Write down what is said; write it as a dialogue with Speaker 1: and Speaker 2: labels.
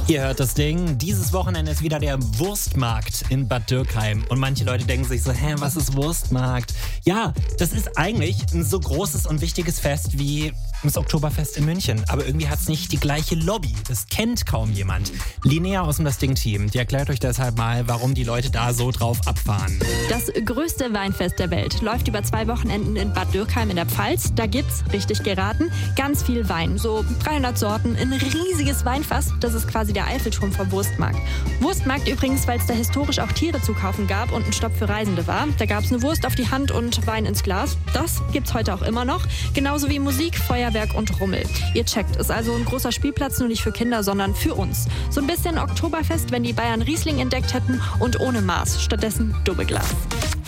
Speaker 1: Ihr hört das Ding. Dieses Wochenende ist wieder der Wurstmarkt in Bad Dürkheim. Und manche Leute denken sich so, was ist Wurstmarkt? Ja, das ist eigentlich ein so großes und wichtiges Fest wie das Oktoberfest in München. Aber irgendwie hat es nicht die gleiche Lobby. Das kennt kaum jemand. Linnea aus dem Das Ding-Team, die erklärt euch deshalb mal, warum die Leute da so drauf abfahren.
Speaker 2: Das größte Weinfest der Welt läuft über 2 Wochenenden in Bad Dürkheim in der Pfalz. Da gibt's, richtig geraten, ganz viel Wein. So 300 Sorten, ein riesiges Weinfass. Das ist quasi der Eiffelturm vom Wurstmarkt. Wurstmarkt übrigens, weil es da historisch auch Tiere zu kaufen gab und ein Stopp für Reisende war. Da gab es eine Wurst auf die Hand und Wein ins Glas. Das gibt's heute auch immer noch. Genauso wie Musik, Feuerwerk und Rummel. Ihr checkt, ist also ein großer Spielplatz, nur nicht für Kinder, sondern für uns. So ein bisschen Oktoberfest, wenn die Bayern Riesling entdeckt hätten und ohne Maß. Stattdessen Doppelglas.